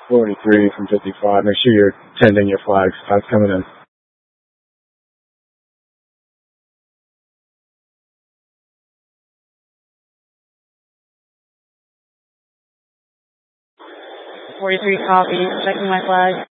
43 from 55. Make sure you're tending your flags. That's coming in. Copy. Checking my flag.